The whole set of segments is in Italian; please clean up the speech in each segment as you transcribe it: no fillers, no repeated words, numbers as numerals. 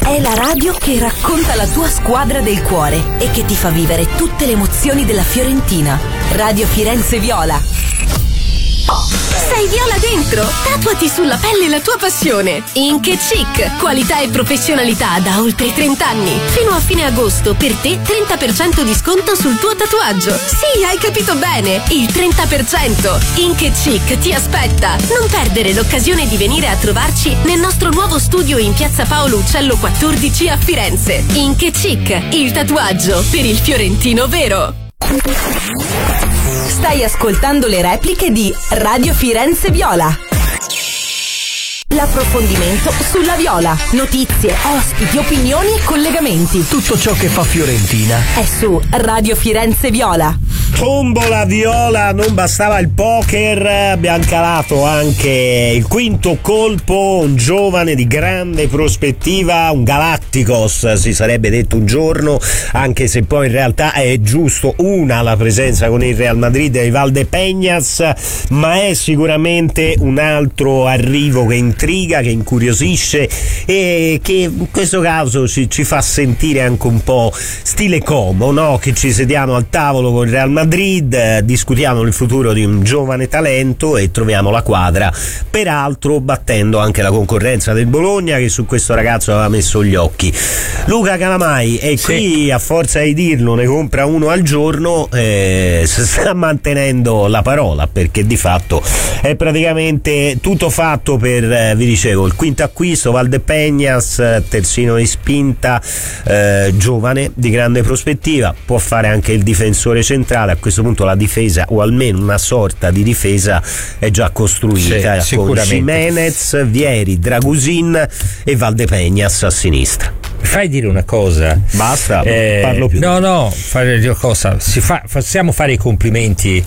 È la radio che racconta la tua squadra del cuore e che ti fa vivere tutte le emozioni della Fiorentina. Radio Firenze Viola. Sei viola dentro? Tatuati sulla pelle la tua passione. Ink & Chic, qualità e professionalità da oltre 30 anni. Fino a fine agosto per te 30% di sconto sul tuo tatuaggio. Sì, hai capito bene, il 30%. Ink & Chic ti aspetta. Non perdere l'occasione di venire a trovarci nel nostro nuovo studio in piazza Paolo Uccello 14 a Firenze. Ink & Chic, il tatuaggio per il fiorentino vero. Stai ascoltando le repliche di Radio Firenze Viola. L'approfondimento sulla Viola. Notizie, ospiti, opinioni e collegamenti. Tutto ciò che fa Fiorentina è su Radio Firenze Viola. Tombola Viola, non bastava il poker, abbiamo calato anche il quinto colpo, un giovane di grande prospettiva, un Galacticos si sarebbe detto un giorno, anche se poi in realtà è giusto una la presenza con il Real Madrid di Valdepeñas, ma è sicuramente un altro arrivo che intriga, che incuriosisce e che in questo caso ci fa sentire anche un po' stile Como, no? Che ci sediamo al tavolo con il Real Madrid, discutiamo il futuro di un giovane talento e troviamo la quadra, peraltro battendo anche la concorrenza del Bologna, che su questo ragazzo aveva messo gli occhi. Luca Calamai, e sì, qui a forza di dirlo ne compra uno al giorno, si sta mantenendo la parola, perché di fatto è praticamente tutto fatto per, vi dicevo, il quinto acquisto, Valdepeñas, terzino di spinta, giovane di grande prospettiva, può fare anche il difensore centrale. A questo punto la difesa, o almeno una sorta di difesa, è già costruita, sì, con Giménez, Vieri, Dragusin e Valdepeñas a sinistra. Mi fai dire una cosa? Basta, non parlo più. No, fare una cosa. Possiamo fare i complimenti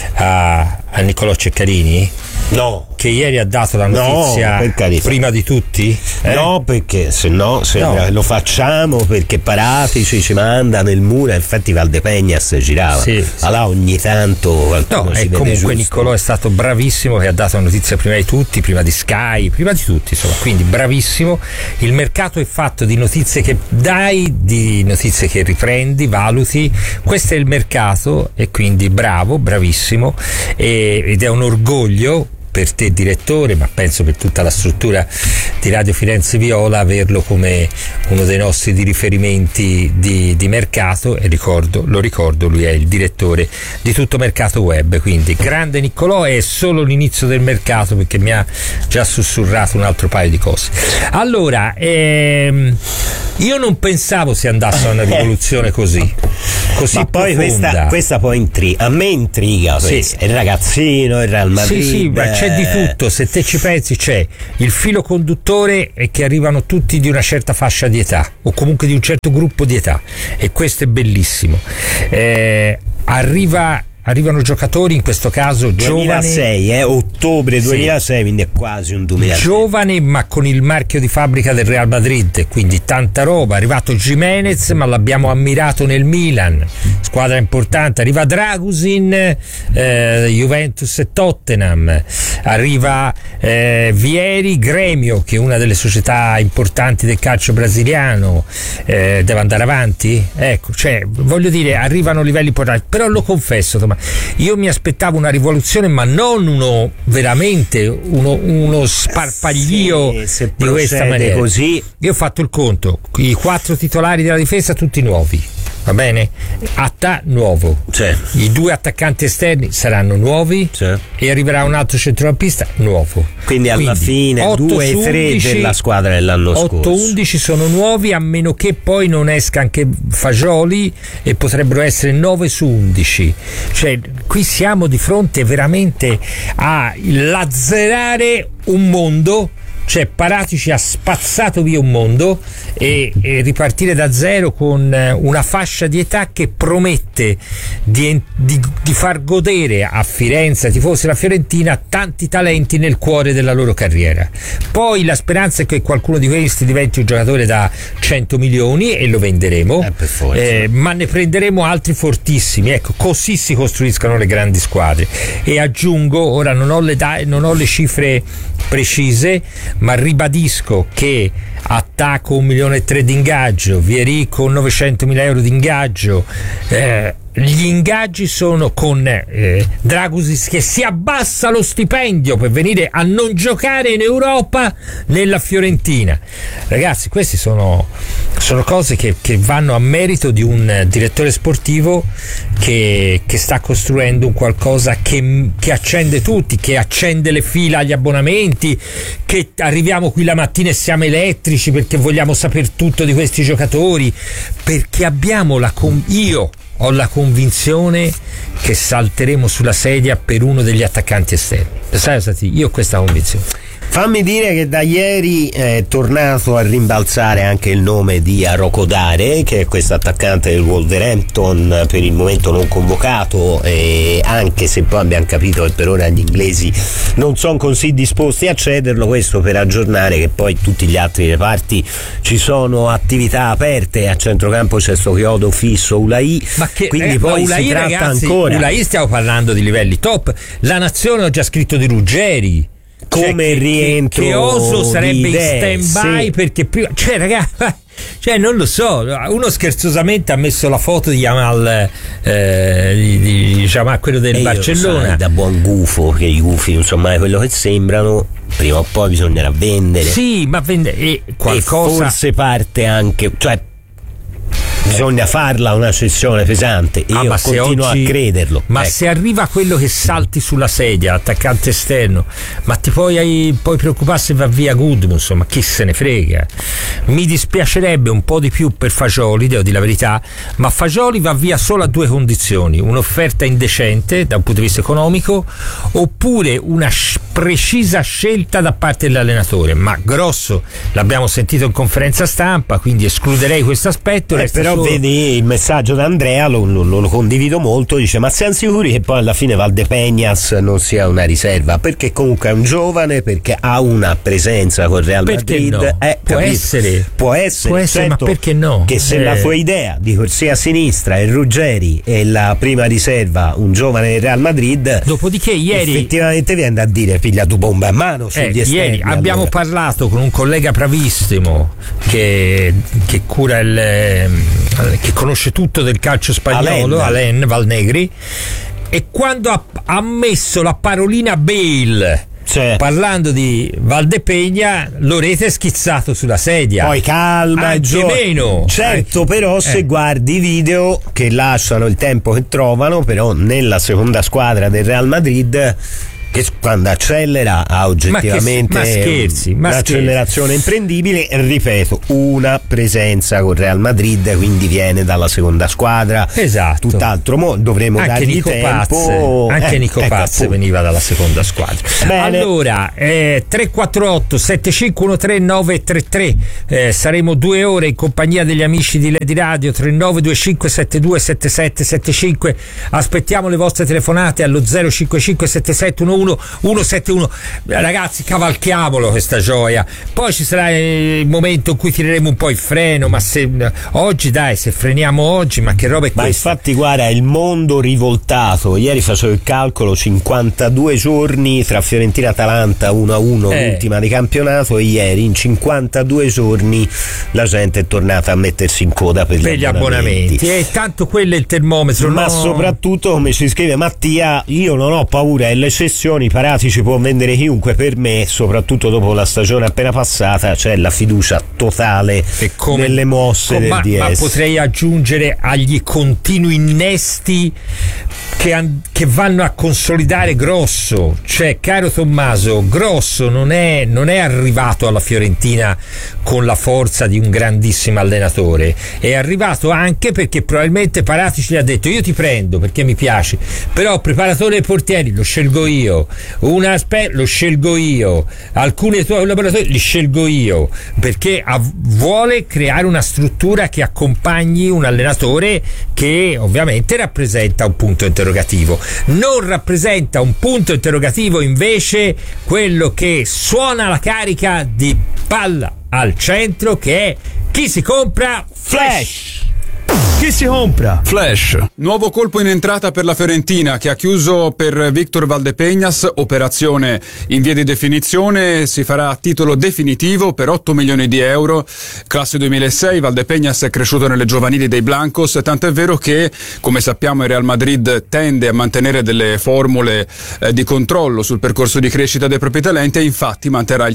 a Niccolò Ceccarini? No. Che ieri ha dato la notizia prima di tutti? No, perché se no lo facciamo perché Paratici ci manda nel muro, infatti Valdepeñas girava. Sì. Allora ogni tanto qualcuno si vede comunque giusto. Niccolò è stato bravissimo, che ha dato la notizia prima di tutti, prima di Sky, prima di tutti, insomma, quindi bravissimo. Il mercato è fatto di notizie che dai, di notizie che riprendi, valuti. Questo è il mercato e quindi bravo, bravissimo, ed è un orgoglio per te direttore, ma penso per tutta la struttura di Radio Firenze Viola, averlo come uno dei nostri di riferimenti di mercato, e lo ricordo, lui è il direttore di tutto Mercato Web, quindi grande Niccolò, è solo l'inizio del mercato perché mi ha già sussurrato un altro paio di cose. Allora, io non pensavo si andasse a una rivoluzione così ma poi questa poi a me intriga, sì. Il ragazzino, il Real Madrid, sì, c'è di tutto, se te ci pensi c'è il filo conduttore è che arrivano tutti di una certa fascia di età, o comunque di un certo gruppo di età, e questo è bellissimo. Arrivano giocatori, in questo caso 2006, ottobre 2006, quindi è quasi un 2006. Giovane, ma con il marchio di fabbrica del Real Madrid, quindi tanta roba. È arrivato Giménez, ma l'abbiamo ammirato nel Milan, squadra importante. Arriva Dragusin, Juventus e Tottenham. Arriva Vieri, Grêmio, che è una delle società importanti del calcio brasiliano. Deve andare avanti? Ecco, voglio dire, arrivano livelli importanti, però lo confesso, Tommaso, io mi aspettavo una rivoluzione, ma non uno sparpaglio di questa maniera. Così. Io ho fatto il conto, i 4 titolari della difesa tutti nuovi, va bene? Atta nuovo, i 2 attaccanti esterni saranno nuovi, e arriverà un altro centrocampista nuovo, quindi alla fine 2 e 3 della squadra dell'anno scorso, 8-11 sono nuovi, a meno che poi non esca anche Fagioli, e potrebbero essere 9 su 11. Qui siamo di fronte veramente a lazzerare un mondo. Paratici ha spazzato via un mondo e ripartire da zero con una fascia di età che promette di far godere a Firenze, ai tifosi della Fiorentina, tanti talenti nel cuore della loro carriera. Poi la speranza è che qualcuno di questi diventi un giocatore da 100 milioni e lo venderemo, ma ne prenderemo altri fortissimi. Ecco, così si costruiscono le grandi squadre. E aggiungo, ora non ho le cifre precise, ma ribadisco che Attacco 1,3 milioni di ingaggio, Vierico 900.000 euro di ingaggio, gli ingaggi sono con Dragusis che si abbassa lo stipendio per venire a non giocare in Europa nella Fiorentina. Ragazzi, queste sono cose che vanno a merito di un direttore sportivo che sta costruendo un qualcosa che accende tutti, che accende le fila agli abbonamenti, che arriviamo qui la mattina e siamo elettrici perché vogliamo sapere tutto di questi giocatori, perché abbiamo io ho la convinzione che salteremo sulla sedia per uno degli attaccanti esterni. Sai, io ho questa convinzione. Fammi dire che da ieri è tornato a rimbalzare anche il nome di Arokodare, che è questo attaccante del Wolverhampton, per il momento non convocato, anche se poi abbiamo capito che per ora gli inglesi non sono così disposti a cederlo. Questo per aggiornare che poi tutti gli altri reparti ci sono attività aperte. A centrocampo c'è sto chiodo fisso Ulai, quindi poi Ulai, si tratta, ragazzi, ancora Ulai, stiamo parlando di livelli top. La Nazione ho già scritto di Ruggeri come rientro che Oso sarebbe in stand-by, sì. Perché prima, ragazzi, non lo so, uno scherzosamente ha messo la foto di Jamal, quello del Barcellona. Sai, da buon gufo, che i gufi non sono mai quello che sembrano, prima o poi bisognerà vendere. Sì, ma vendere qualcosa. E forse parte anche, bisogna farla una cessione pesante, e io continuo a crederlo. Ma se arriva quello che salti sulla sedia, attaccante esterno, ma ti puoi preoccupare se va via Gudmundsson, insomma, chi se ne frega. Mi dispiacerebbe un po' di più per Fagioli, devo dire la verità, ma Fagioli va via solo a due condizioni: un'offerta indecente da un punto di vista economico, oppure una precisa scelta da parte dell'allenatore. Ma Grosso l'abbiamo sentito in conferenza stampa, quindi escluderei questo aspetto. Però vedi il messaggio da Andrea, lo condivido molto, dice: ma siamo sicuri che poi alla fine Valdepeñas non sia una riserva? Perché comunque è un giovane, perché ha una presenza con Real Madrid. No? Può essere, certo, ma perché no? Che se la tua idea di corsia a sinistra è Ruggeri e la prima riserva un giovane del Real Madrid, dopodiché ieri effettivamente viene a dire piglia tu bomba a mano sugli esterni. Ieri abbiamo parlato con un collega bravissimo che cura che conosce tutto del calcio spagnolo, Alain Valnegri, e quando ha messo la parolina Bale parlando di Valdepeña, Lorete è schizzato sulla sedia. Poi calma, meno. Certo, però se guardi i video che lasciano il tempo che trovano, però nella seconda squadra del Real Madrid, che quando accelera ha oggettivamente un'accelerazione imprendibile. Ripeto, una presenza con Real Madrid, quindi viene dalla seconda squadra. Esatto. Tutt'altro dovremo anche dargli Nico tempo. Anche Nico Paz veniva dalla seconda squadra. Bene. Allora 348 7513 933, saremo 2 ore in compagnia degli amici di Lady Radio. 3925 72 7775. Aspettiamo le vostre telefonate allo 055 7711 171. Ragazzi, cavalchiamolo questa gioia. Poi ci sarà il momento in cui tireremo un po' il freno, ma se freniamo oggi, ma che roba è questa? Ma infatti guarda, il mondo rivoltato. Ieri facevo il calcolo, 52 giorni tra Fiorentina e Atalanta 1-1, l'ultima di campionato, e ieri in 52 giorni la gente è tornata a mettersi in coda per gli abbonamenti. E tanto quello è il termometro. Ma soprattutto, come ci scrive Mattia, io non ho paura delle cessioni, Parati ci può vendere chiunque. Per me, soprattutto dopo la stagione appena passata, c'è la fiducia totale nelle mosse del DS. Ma potrei aggiungere agli continui innesti che vanno a consolidare Grosso. Cioè, caro Tommaso, Grosso non è arrivato alla Fiorentina con la forza di un grandissimo allenatore, è arrivato anche perché probabilmente Paratici gli ha detto: io ti prendo perché mi piaci, però preparatore dei portieri lo scelgo io, lo scelgo io, alcuni dei tuoi collaboratori li scelgo io, perché vuole creare una struttura che accompagni un allenatore che ovviamente rappresenta un punto interrogativo. Non rappresenta un punto interrogativo invece quello che suona la carica di palla al centro, che è: chi si compra Flash. Chi si compra? Flash. Nuovo colpo in entrata per la Fiorentina, che ha chiuso per Victor Valdepeñas, operazione in via di definizione, si farà a titolo definitivo per 8 milioni di euro. Classe 2006, Valdepeñas è cresciuto nelle giovanili dei Blancos, tanto è vero che, come sappiamo, il Real Madrid tende a mantenere delle formule di controllo sul percorso di crescita dei propri talenti, e infatti manterrà il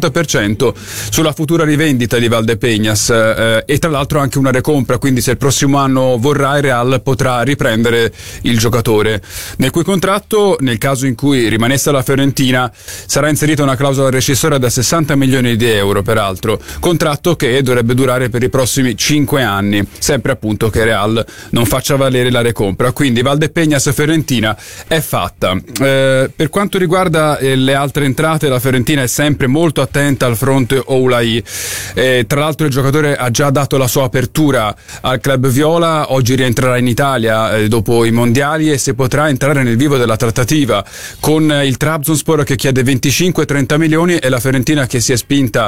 50% sulla futura rivendita di Valdepeñas e tra l'altro anche una recompra, quindi se il prossimo anno vorrà, il Real potrà riprendere il giocatore, nel cui contratto, nel caso in cui rimanesse alla Fiorentina, sarà inserita una clausola rescissoria da 60 milioni di euro, peraltro, contratto che dovrebbe durare per i prossimi 5 anni, sempre appunto che Real non faccia valere la recompra. Quindi Valdepeñas Fiorentina è fatta. Per quanto riguarda le altre entrate, la Fiorentina è sempre molto attenta al fronte Oulai. Tra l'altro il giocatore ha già dato la sua apertura al club viola, oggi rientrerà in Italia dopo i mondiali e si potrà entrare nel vivo della trattativa con il Trabzonspor che chiede 25-30 milioni e la Fiorentina che si è spinta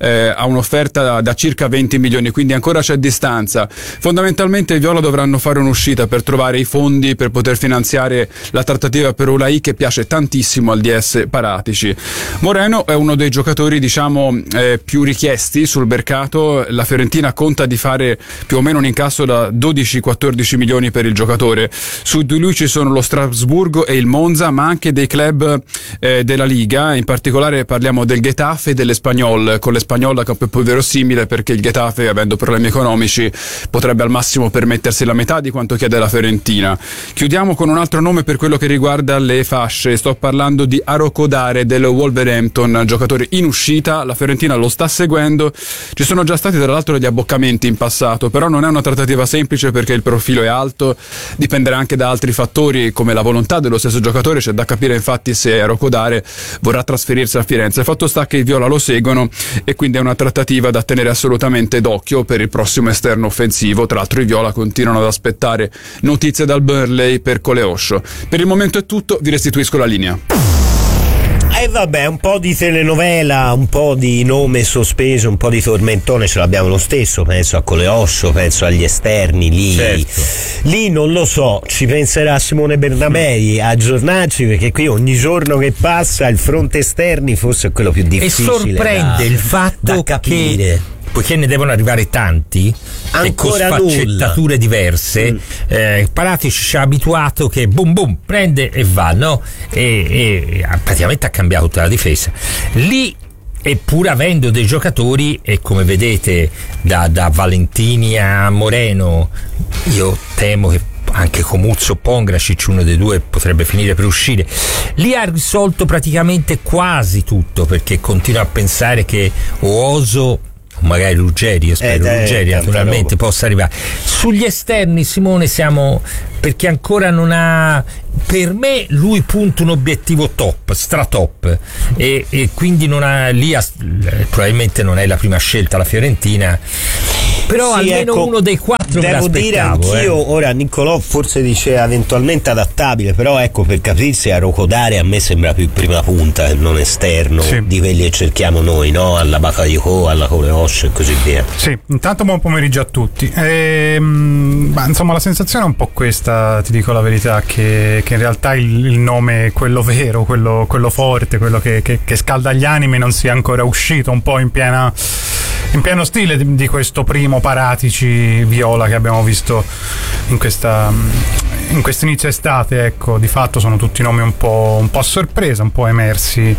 a un'offerta da circa 20 milioni, quindi ancora c'è distanza. Fondamentalmente i viola dovranno fare un'uscita per trovare i fondi per poter finanziare la trattativa per Oulai, che piace tantissimo al DS Paratici. Moreno è uno dei giocatori più richiesti sul mercato. La Fiorentina conta di fare più o meno un incasso da 12-14 milioni per il giocatore. Su di lui ci sono lo Strasburgo e il Monza, ma anche dei club della Liga, in particolare parliamo del Getafe e dell'Espanyol, con l'Espanyol che è un po' più verosimile perché il Getafe, avendo problemi economici, potrebbe al massimo permettersi la metà di quanto chiede la Fiorentina. Chiudiamo con un altro nome per quello che riguarda le fasce, sto parlando di Arokodare del Wolverhampton, giocatore in uscita, la Fiorentina lo sta seguendo, ci sono già stati tra l'altro degli abboccamenti in passato, però non è una trattativa semplice perché il profilo è alto, dipenderà anche da altri fattori come la volontà dello stesso giocatore, c'è da capire infatti se Arokodare vorrà trasferirsi a Firenze. Il fatto sta che i viola lo seguono e quindi è una trattativa da tenere assolutamente d'occhio per il prossimo esterno offensivo. Tra l'altro i viola continuano ad aspettare notizie dal Burnley per Coleoscio. Per il momento è tutto, vi restituisco la linea. E vabbè, un po' di telenovela, un po' di nome sospeso, un po' di tormentone ce l'abbiamo lo stesso, penso a Coleoscio, penso agli esterni, lì certo. Lì non lo so, ci penserà Simone Bernabei a aggiornarci, perché qui ogni giorno che passa il fronte esterni forse è quello più difficile. E sorprende il fatto da capire. Che poiché ne devono arrivare tanti e con sfaccettature diverse, Paratici ci ha abituato che boom boom prende e va, no? E praticamente ha cambiato tutta la difesa lì. Eppur avendo dei giocatori, e come vedete da Valentini a Moreno, io temo che anche Comuzzo o Pongracic, uno dei due, potrebbe finire per uscire. Lì ha risolto praticamente quasi tutto, perché continua a pensare che Oso, magari Ruggeri, io spero Ruggeri naturalmente possa arrivare. Sugli esterni, Simone, siamo, perché ancora non ha, per me lui punta un obiettivo top, stratop, e quindi non ha lì, probabilmente non è la prima scelta la Fiorentina, però sì, almeno ecco, uno dei quattro me l'aspettavo. Devo dire anch'io, ora Niccolò forse dice eventualmente adattabile, però ecco, per capirsi, Arokodare a me sembra più prima punta e non esterno, sì, di quelli che cerchiamo noi, no? Alla Bakayoko, alla Coleoscio e così via. Sì, intanto buon pomeriggio a tutti. Insomma, la sensazione è un po' questa, ti dico la verità, che in realtà il nome, quello vero, quello forte, quello che scalda gli animi, non sia ancora uscito un po' in pieno stile di questo primo Paratici viola che abbiamo visto in questo inizio estate. Ecco, di fatto sono tutti nomi un po' a sorpresa, un po' emersi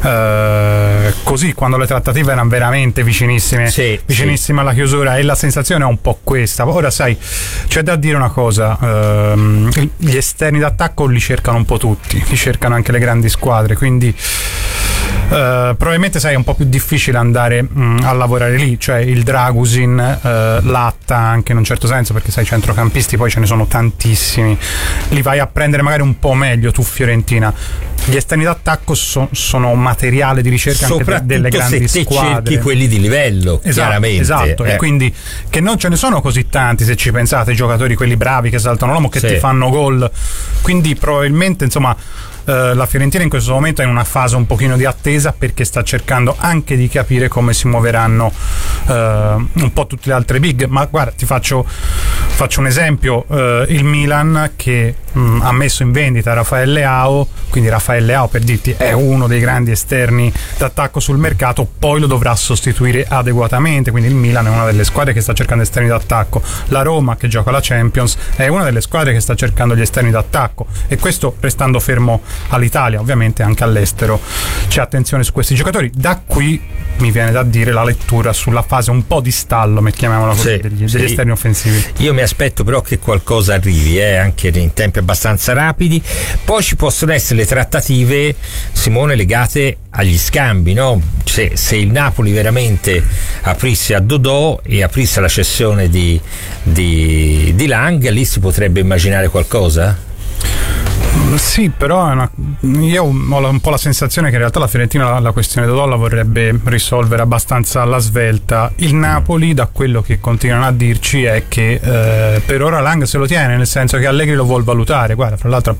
così quando le trattative erano veramente vicinissime alla chiusura, e la sensazione è un po' questa. Ora sai, c'è da dire una cosa, gli esterni d'attacco li cercano un po' tutti, li cercano anche le grandi squadre, quindi probabilmente sai è un po' più difficile andare a lavorare lì, cioè il Dragusin, Latta anche in un certo senso, perché sai, centrocampisti poi ce ne sono tantissimi, li vai a prendere magari un po' meglio tu Fiorentina. Gli esterni d'attacco sono materiale di ricerca anche delle grandi squadre, squadre, cerchi quelli di livello, chiaramente. Esatto, e quindi che non ce ne sono così tanti, se ci pensate, giocatori quelli bravi che saltano l'uomo, che ti fanno gol, quindi probabilmente insomma la Fiorentina in questo momento è in una fase un pochino di attesa, perché sta cercando anche di capire come si muoveranno un po' tutte le altre big. Ma guarda, ti faccio Faccio un esempio, il Milan che ha messo in vendita Rafael Leao, quindi Rafael Leao, per dirti, è uno dei grandi esterni d'attacco sul mercato, poi lo dovrà sostituire adeguatamente, quindi il Milan è una delle squadre che sta cercando esterni d'attacco, la Roma che gioca la Champions è una delle squadre che sta cercando gli esterni d'attacco, e questo restando fermo all'Italia. Ovviamente anche all'estero c'è attenzione su questi giocatori. Da qui mi viene da dire la lettura sulla fase un po' di stallo, mettiamola così, degli esterni offensivi. Io mi aspetto però che qualcosa arrivi, anche in tempi abbastanza rapidi. Poi ci possono essere le trattative, Simone, legate agli scambi, no? Se il Napoli veramente aprisse a Dodò e aprisse la cessione di Lang, lì si potrebbe immaginare qualcosa? Sì, però io ho un po' la sensazione che in realtà la Fiorentina la questione Dodò la vorrebbe risolvere abbastanza alla svelta. Il Napoli, da quello che continuano a dirci, è che per ora Lang se lo tiene, nel senso che Allegri lo vuol valutare. Guarda, fra l'altro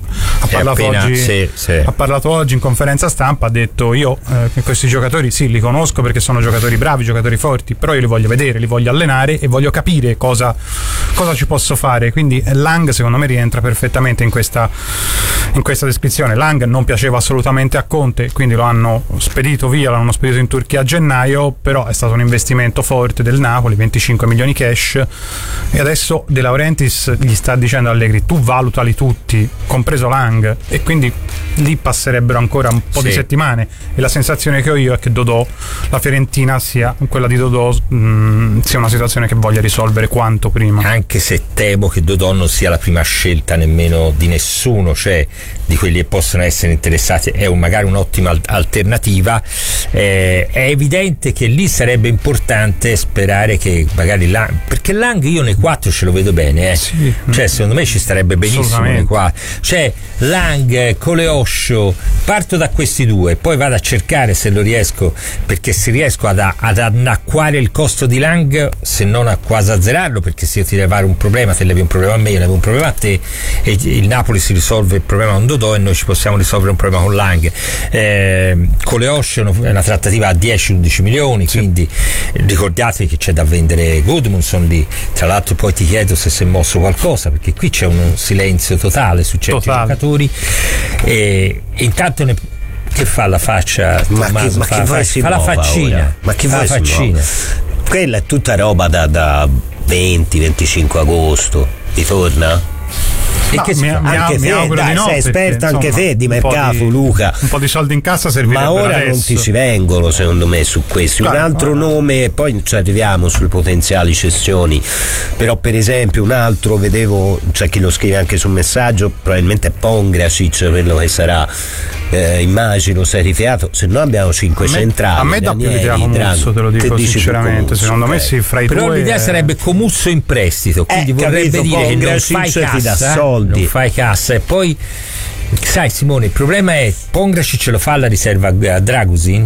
ha parlato oggi in conferenza stampa, ha detto: io questi giocatori sì, li conosco perché sono giocatori bravi, giocatori forti, però io li voglio vedere, li voglio allenare e voglio capire cosa ci posso fare. Quindi Lang secondo me rientra perfettamente in questa descrizione. Lang non piaceva assolutamente a Conte, quindi lo hanno spedito via, l'hanno spedito in Turchia a gennaio, però è stato un investimento forte del Napoli, 25 milioni cash, e adesso De Laurentiis gli sta dicendo a Allegri: tu valutali tutti, compreso Lang, e quindi lì passerebbero ancora un po' di settimane, e la sensazione che ho io è che Dodò, la Fiorentina sia quella di Dodò, sia una situazione che voglia risolvere quanto prima, anche se temo che Dodò non sia la prima scelta nemmeno di nessuno, cioè di quelli che possono essere interessati. È magari un'ottima alternativa. È evidente che lì sarebbe importante sperare che magari perché Lang io nei 4 ce lo vedo bene, sì, cioè secondo me ci starebbe benissimo nei 4, cioè Lang, Coleoscio, parto da questi due, poi vado a cercare, se lo riesco, perché se riesco ad annacquare il costo di Lang, se non a quasi azzerarlo, perché se io ti levare un problema, te levi un problema a me, io levo un problema a te, e il Napoli si risolve il problema con Dodò e noi ci possiamo risolvere un problema con Lang. Coleoscio è una trattativa a 10-11 milioni, quindi ricordatevi che c'è da vendere Gudmundsson lì. Tra l'altro poi ti chiedo se si è mosso qualcosa, perché qui c'è un silenzio totale su certi giocatori, e intanto che fa la faccia Tommaso? Fa la faccina ora. Ma che fa la faccina? Quella è tutta roba da 20-25 agosto. Ritorna? No, mi auguro di no, sei esperto anche te di mercato, Luca. Un po' di soldi in cassa servirebbe. Ma ora adesso non ti ci vengono, secondo me, su questo. Un altro nome, poi ci arriviamo sulle potenziali cessioni, però per esempio un altro, vedevo, c'è chi lo scrive anche sul messaggio, probabilmente è Pongracic, quello che sarà, immagino, sei rifiato, se no abbiamo 5 centrali. A me dà più l'idea Comusso, te lo dico sinceramente, secondo me sì, fra i però due l'idea sarebbe Comusso in prestito, quindi vorrebbe dire che non fai cassa, non fai cassa, e poi sai Simone, il problema è Pongracic ce lo fa alla riserva a Dragusin?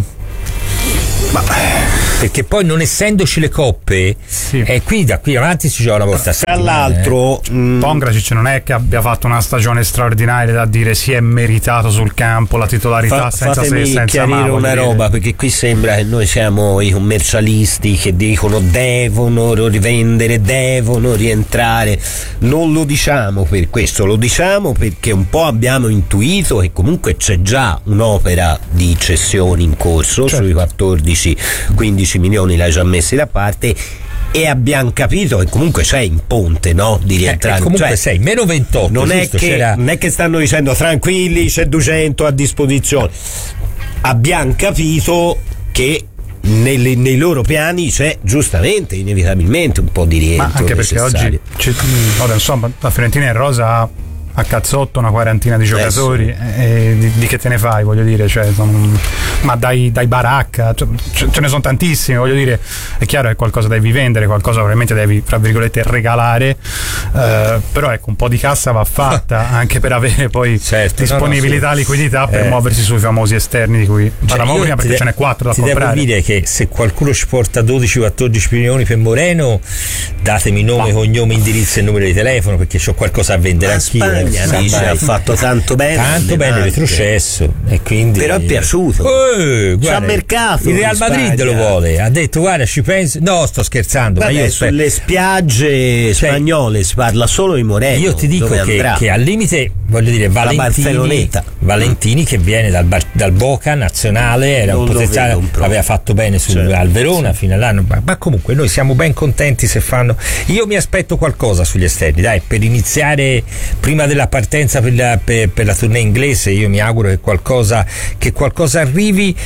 Perché poi non essendoci le coppe, qui da qui avanti si gioca una volta a settimana. Tra l'altro Pongracic non è che abbia fatto una stagione straordinaria da dire si è meritato sul campo la titolarità senza chiarire una roba, perché qui sembra che noi siamo i commercialisti che dicono devono rivendere, devono rientrare. Non lo diciamo per questo, lo diciamo perché un po' abbiamo intuito che comunque c'è già un'opera di cessioni in corso, sui 14-15 milioni l'hai già messi da parte, e abbiamo capito che comunque c'è in ponte, no? Di rientrare. Comunque sei meno 28. Non è che stanno dicendo tranquilli, c'è 200 a disposizione. Abbiamo capito che nei loro piani c'è giustamente, inevitabilmente, un po' di rientro. Ma anche perché necessario. Oggi insomma la Fiorentina in rosa a cazzotto una quarantina di giocatori, di che te ne fai, voglio dire, cioè, ma dai Baracca, ce ne sono tantissimi, voglio dire, è chiaro che qualcosa devi vendere, qualcosa probabilmente devi, tra virgolette, regalare, però ecco, un po' di cassa va fatta anche per avere poi disponibilità, liquidità per muoversi sui famosi esterni di cui parlavamo prima, perché ce n'è 4 da comprare. Devo dire che se qualcuno ci porta 12-14 milioni per Moreno, datemi nome, cognome, indirizzo e numero di telefono, perché ho qualcosa a vendere anch'io. Spagna, dice, ha fatto tanto bene. Tanto bene, retrocesso. E quindi, però è piaciuto. C'ha mercato. Il Real Madrid lo vuole. Ha detto, guarda, ci pensi. No, sto scherzando. Vabbè, ma io sulle spiagge spagnole si parla solo di Moreno. Io ti dico che al limite, voglio dire, Valentini che viene dal Boca nazionale, era un potenziale, aveva fatto bene al Verona fino all'anno, ma comunque noi siamo ben contenti se fanno. Io mi aspetto qualcosa sugli esterni, dai, per iniziare prima della partenza per la tournée inglese. Io mi auguro che qualcosa arrivi.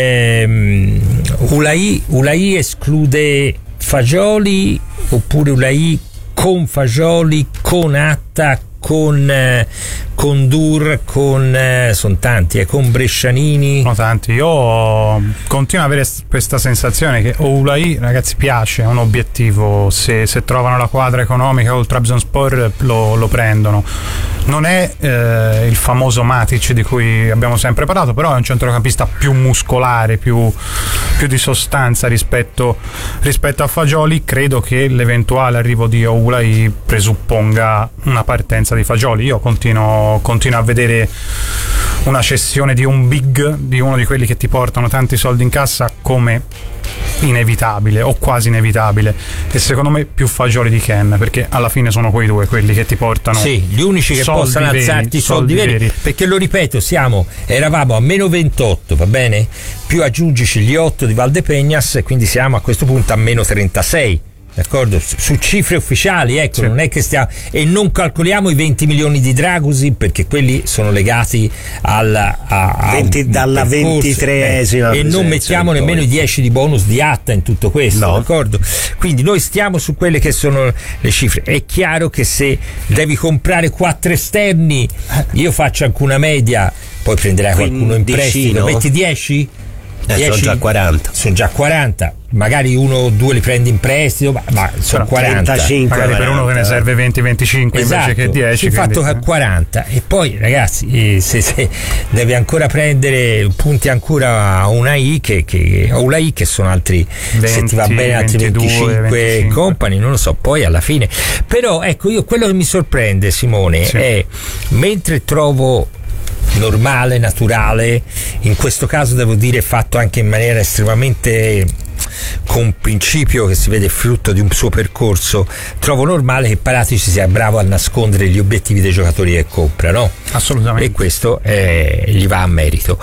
Ulai esclude Fagioli, oppure Ulai con Fagioli, con Atta, con Dur, sono tanti, con Brescianini. Sono tanti. Io continuo ad avere questa sensazione che Ulai, ragazzi, piace, è un obiettivo. Se trovano la quadra economica col Trabzonspor lo prendono. Non è il famoso Matic di cui abbiamo sempre parlato, però è un centrocampista più muscolare, più di sostanza rispetto a Fagioli. Credo che l'eventuale arrivo di Ulai presupponga una partenza di Fagioli. Io continuo a vedere una cessione di un big, di uno di quelli che ti portano tanti soldi in cassa, come inevitabile o quasi inevitabile, e secondo me più Fagioli di Ken, perché alla fine sono quei due quelli che ti portano, sì, gli unici che possano alzarti i soldi veri, perché lo ripeto, eravamo a meno 28, va bene, più aggiungici gli 8 di Valdepeñas, e quindi siamo a questo punto a meno 36. D'accordo? Su cifre ufficiali, ecco, sì. Non è che stiamo, e non calcoliamo i 20 milioni di Dragusi, perché quelli sono legati dalla 23esima, e non mettiamo nemmeno i 10 di bonus di Atta in tutto questo, no. D'accordo? Quindi noi stiamo su quelle che sono le cifre. È chiaro che se devi comprare 4 esterni, io faccio anche una media, poi prenderai qualcuno in prestito, metti 10? Sono già 40. Magari 1 o 2 li prendi in prestito, ma sono 40. 35, magari per uno che ne serve 20-25, esatto, invece che 10. Fatto 40. E poi, ragazzi, se devi ancora prendere, punti ancora a Ulai che sono altri 20, se ti va bene, altri 25 company, non lo so, poi alla fine. Però ecco, io quello che mi sorprende, Simone, sì, è mentre trovo normale, naturale, in questo caso devo dire fatto anche in maniera estremamente con principio che si vede frutto di un suo percorso, trovo normale che Paratici sia bravo a nascondere gli obiettivi dei giocatori che compra, no? Assolutamente. E questo gli va a merito.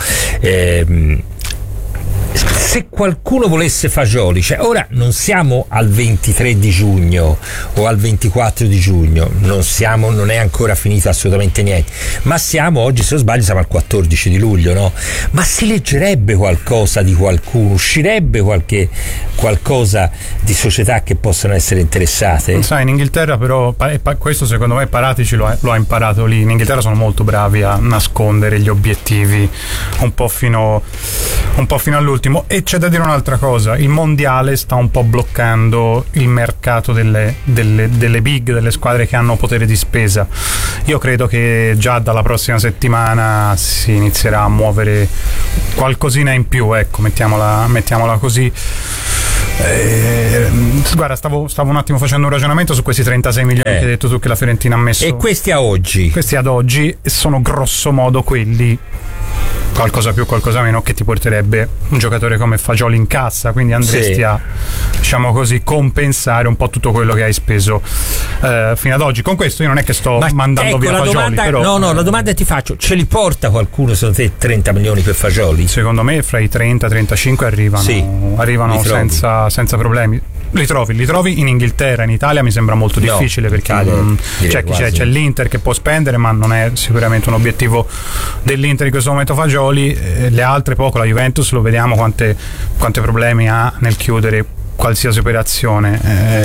Se qualcuno volesse Fagioli, cioè ora non siamo al 23 di giugno o al 24 di giugno, non è ancora finito assolutamente niente, ma siamo oggi, se non sbaglio, siamo al 14 di luglio, no? Ma si leggerebbe qualcosa di qualcuno, uscirebbe qualcosa di società che possano essere interessate? Sai, in Inghilterra però, questo secondo me Paratici lo ha imparato lì. In Inghilterra sono molto bravi a nascondere gli obiettivi un po' fino all'ultimo. E c'è da dire un'altra cosa: il mondiale sta un po' bloccando il mercato delle big, delle squadre che hanno potere di spesa. Io credo che già dalla prossima settimana si inizierà a muovere qualcosina in più, ecco, mettiamola così. Guarda, stavo un attimo facendo un ragionamento su questi 36 milioni che hai detto tu che la Fiorentina ha messo. E questi ad oggi sono grosso modo quelli, qualcosa più, qualcosa meno, che ti porterebbe un giocatore come Fagioli in cassa, quindi andresti a, diciamo così, compensare un po' tutto quello che hai speso fino ad oggi. Con questo io non è che sto mandando via Fagioli, però la domanda ti faccio: ce li porta qualcuno secondo te 30 milioni per Fagioli? Secondo me fra i 30 e 35 arrivano senza problemi. Li trovi in Inghilterra, in Italia mi sembra molto difficile, perché c'è l'Inter che può spendere, ma non è sicuramente un obiettivo dell'Inter in questo momento Fagioli. Le altre poco, la Juventus lo vediamo quante problemi ha nel chiudere qualsiasi operazione.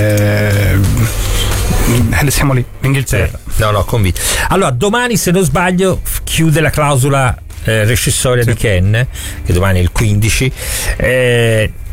Siamo lì, Inghilterra. No, convinto. Allora, domani, se non sbaglio, chiude la clausola rescissoria di Ken, che domani è il 15.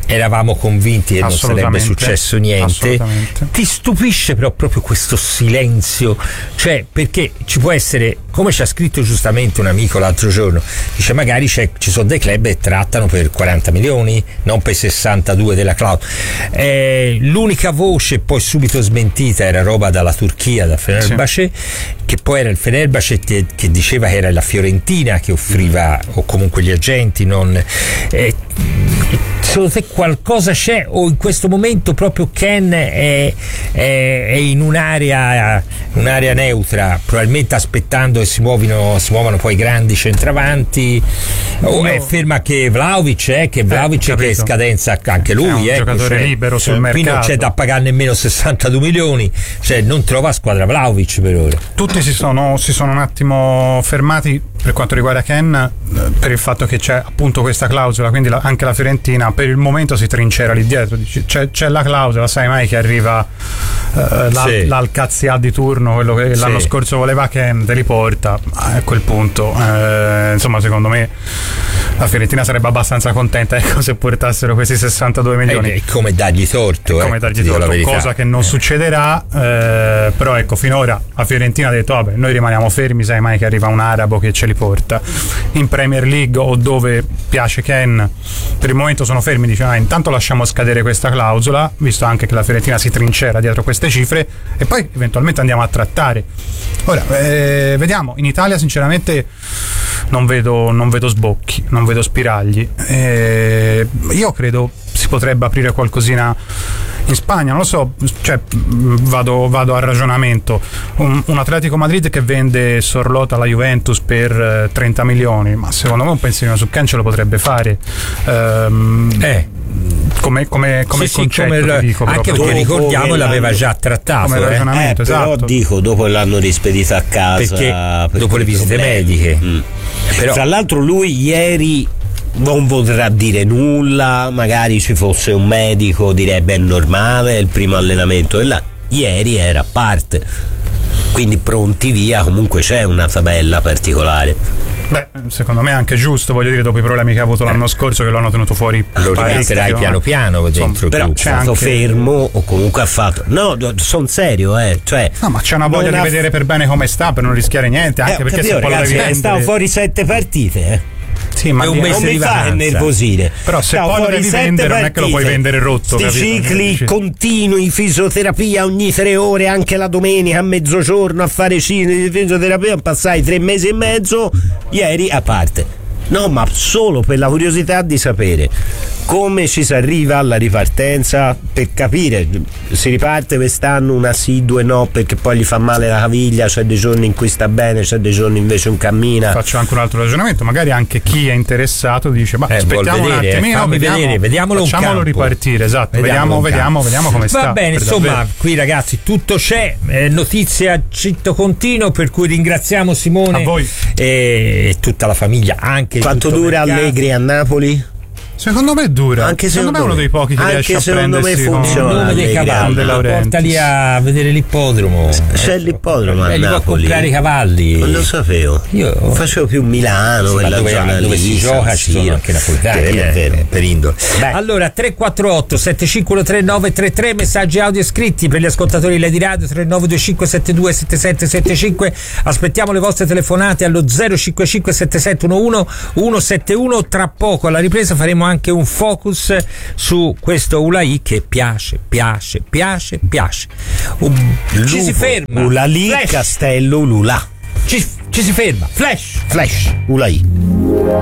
eravamo convinti che non sarebbe successo niente. Ti stupisce però proprio questo silenzio, cioè, perché ci può essere, come ci ha scritto giustamente un amico l'altro giorno, dice magari ci sono dei club che trattano per 40 milioni, non per 62 della Cloud. L'unica voce poi subito smentita era roba dalla Turchia, da Fenerbahce, che poi era il Fenerbahce che diceva che era la Fiorentina che offriva, o comunque gli agenti, non... secondo te qualcosa c'è, o in questo momento proprio Ken è in un'area neutra, probabilmente aspettando che si muovano poi i grandi centravanti, o è ferma che Vlahovic che è scadenza anche lui, è un giocatore libero sul mercato, qui non c'è da pagare nemmeno 62 milioni, cioè non trova squadra Vlahovic per ora. Tutti si sono un attimo fermati per quanto riguarda Ken, per il fatto che c'è appunto questa clausola, quindi anche la Fiorentina per il momento si trincera lì dietro, c'è la clausola, sai mai che arriva l'Alcazia di turno, quello che l'anno scorso voleva Ken, te li porta, a quel punto insomma secondo me la Fiorentina sarebbe abbastanza contenta, ecco, se portassero questi 62 milioni. È come dargli torto, cosa che non succederà, però ecco, finora la Fiorentina ha detto vabbè, noi rimaniamo fermi, sai mai che arriva un arabo che ce li porta. In Premier League o dove piace Ken, per il momento sono fermi, dice intanto lasciamo scadere questa clausola, visto anche che la Fiorentina si trincera dietro queste cifre, e poi eventualmente andiamo a trattare. Ora vediamo, in Italia sinceramente non vedo sbocchi, non vedo spiragli, io credo si potrebbe aprire qualcosina in Spagna, non lo so, cioè vado a ragionamento, un Atletico Madrid che vende Sorloth alla Juventus per 30 milioni, ma secondo me un pensierino su Ken ce lo potrebbe fare, come concetto, dico, anche perché ricordiamo l'aveva già trattato come ragionamento, però esatto. Dico, dopo l'hanno rispedito a casa perché dopo le visite mediche. Però, tra l'altro lui ieri non potrà dire nulla, magari ci fosse un medico direbbe è normale, è il primo allenamento, e là ieri era a parte, quindi pronti via, comunque c'è una tabella particolare. Beh, secondo me è anche giusto, voglio dire, dopo i problemi che ha avuto l'anno scorso, che lo hanno tenuto fuori, lo rimetterai piano piano dentro, però c'è stato anche... fermo, o comunque ha fatto, no, sono serio, cioè, no, ma c'è una voglia di vedere per bene come sta, per non rischiare niente, anche perché se poi lo devi vendere, stavo fuori 7 partite, Sì, ma non mi fa nervosire. Però se poi lo devi vendere, non è che lo puoi vendere rotto. Sti cicli continui, fisioterapia ogni 3 ore, anche la domenica a mezzogiorno a fare cine di fisioterapia, passai 3 mesi e mezzo, ieri a parte. No, ma solo per la curiosità di sapere come ci si arriva alla ripartenza, per capire, si riparte quest'anno una sì, 2 no, perché poi gli fa male la caviglia, c'è dei giorni in cui sta bene, c'è dei giorni invece non cammina. Faccio anche un altro ragionamento, magari anche chi è interessato dice ma aspettiamo un attimino, vediamolo, facciamolo ripartire, esatto, vediamo come sta. Va bene, insomma, davvero. Qui ragazzi tutto c'è, notizia citto continuo, per cui ringraziamo Simone a voi e tutta la famiglia, anche quanto dura Allegri a Napoli? Secondo me dura, anche secondo me è uno dei pochi che riesce a prendersi con il nome dei cavalli, portali a vedere l'ippodromo. C'è l'ippodromo a Napoli, può comprare i cavalli. Non lo sapevo, io facevo più Milano, quella zona dove si gioca, ci sono anche napoletani, per indole. Allora 348 7513 933, messaggi audio e scritti per gli ascoltatori Lady Radio 3925 72 7775. Aspettiamo le vostre telefonate allo 055 7711 171. Tra poco alla ripresa faremo anche un focus su questo Ulai che piace. Ci si ferma. Ulali, Castello, Lula. Ci si ferma. Flash. Ulai.